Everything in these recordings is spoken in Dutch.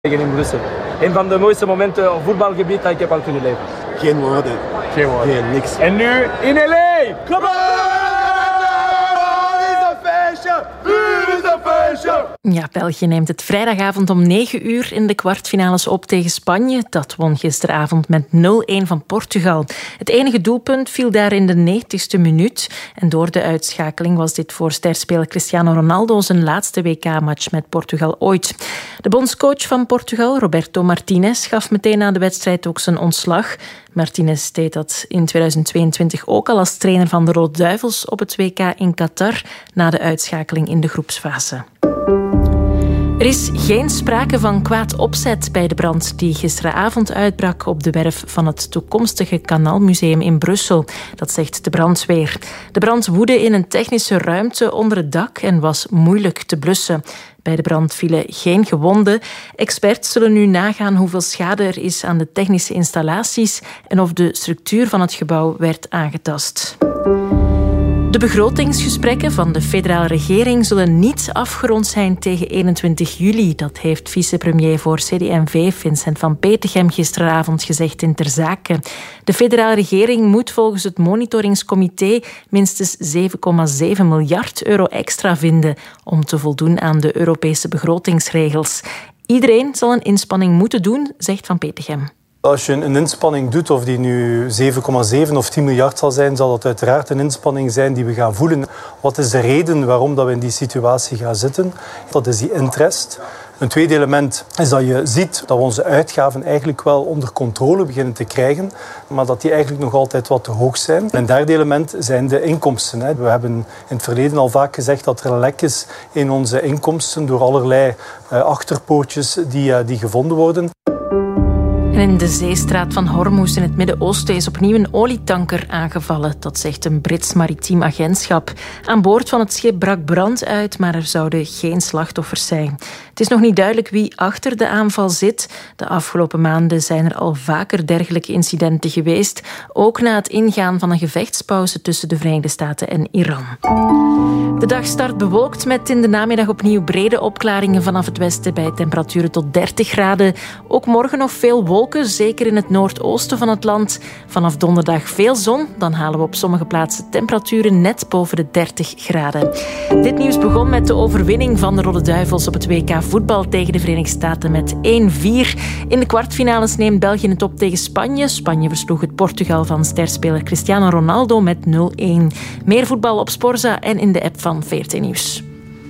in Brussel. Een van de mooiste momenten op voetbalgebied dat ik heb al kunnen leven. Geen woorden. Geen woorden. Geen niks. En nu in LA! Kom op! Ja, België neemt het vrijdagavond om 9 uur in de kwartfinales op tegen Spanje. Dat won gisteravond met 0-1 van Portugal. Het enige doelpunt viel daar in de 90ste minuut. En door de uitschakeling was dit voor sterspeler Cristiano Ronaldo zijn laatste WK-match met Portugal ooit. De bondscoach van Portugal, Roberto Martinez, gaf meteen na de wedstrijd ook zijn ontslag. Martinez deed dat in 2022 ook al als trainer van de Rode Duivels op het WK in Qatar na de uitschakeling in de groepsfase. Er is geen sprake van kwaad opzet bij de brand die gisteravond uitbrak op de werf van het toekomstige Kanaalmuseum in Brussel. Dat zegt de brandweer. De brand woedde in een technische ruimte onder het dak en was moeilijk te blussen. Bij de brand vielen geen gewonden. Experts zullen nu nagaan hoeveel schade er is aan de technische installaties en of de structuur van het gebouw werd aangetast. De begrotingsgesprekken van de federale regering zullen niet afgerond zijn tegen 21 juli. Dat heeft vicepremier voor CD&V Vincent van Petegem gisteravond gezegd in Ter Zake. De federale regering moet volgens het monitoringscomité minstens 7,7 miljard euro extra vinden om te voldoen aan de Europese begrotingsregels. Iedereen zal een inspanning moeten doen, zegt Van Petegem. Als je een inspanning doet, of die nu 7,7 of 10 miljard zal zijn, zal dat uiteraard een inspanning zijn die we gaan voelen. Wat is de reden waarom dat we in die situatie gaan zitten? Dat is die interest. Een tweede element is dat je ziet dat we onze uitgaven eigenlijk wel onder controle beginnen te krijgen, maar dat die eigenlijk nog altijd wat te hoog zijn. Een derde element zijn de inkomsten. We hebben in het verleden al vaak gezegd dat er een lek is in onze inkomsten door allerlei achterpoortjes die gevonden worden. En in de zeestraat van Hormuz in het Midden-Oosten is opnieuw een olietanker aangevallen. Dat zegt een Brits maritiem agentschap. Aan boord van het schip brak brand uit, maar er zouden geen slachtoffers zijn. Het is nog niet duidelijk wie achter de aanval zit. De afgelopen maanden zijn er al vaker dergelijke incidenten geweest. Ook na het ingaan van een gevechtspauze tussen de Verenigde Staten en Iran. De dag start bewolkt met in de namiddag opnieuw brede opklaringen vanaf het westen bij temperaturen tot 30 graden. Ook morgen nog veel wolken, zeker in het noordoosten van het land. Vanaf donderdag veel zon, dan halen we op sommige plaatsen temperaturen net boven de 30 graden. Dit nieuws begon met de overwinning van de Rode Duivels op het WK voetbal tegen de Verenigde Staten met 1-4. In de kwartfinales neemt België het op tegen Spanje. Spanje versloeg het Portugal van sterspeler Cristiano Ronaldo met 0-1. Meer voetbal op Sporza en in de app van VRT Nieuws.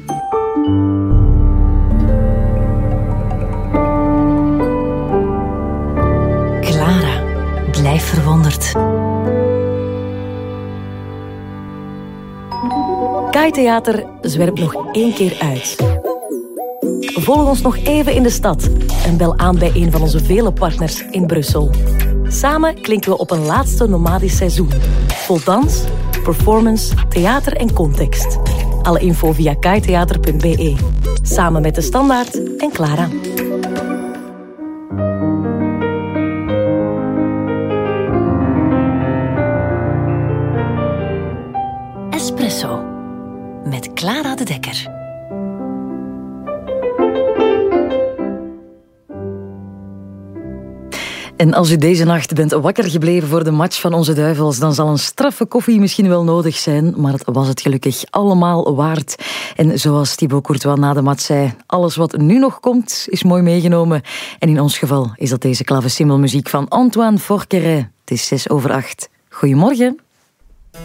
Clara, blijf verwonderd. KAI Theater zwerpt nog 1 keer uit. Volg ons nog even in de stad en bel aan bij een van onze vele partners in Brussel. Samen klinken we op een laatste nomadisch seizoen. Vol dans, performance, theater en context. Alle info via kaitheater.be. Samen met De Standaard en Clara. Espresso. Met Clara de Dekker. En als u deze nacht bent wakker gebleven voor de match van onze Duivels, dan zal een straffe koffie misschien wel nodig zijn, maar het was het gelukkig allemaal waard. En zoals Thibaut Courtois na de match zei, alles wat nu nog komt is mooi meegenomen. En in ons geval is dat deze klavesimmelmuziek van Antoine Forqueret. Het is 6:06. Goedemorgen.